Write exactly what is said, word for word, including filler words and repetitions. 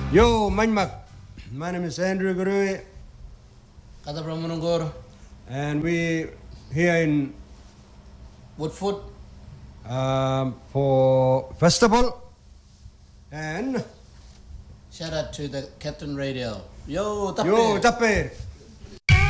Yo, Manmak. My name is Andrew Gurui. Kata Pramunangor. And we here in Woodfoot. Um, for festival. And shout out to the Captain Radio. Yo, Tappe. Yo, Tappe.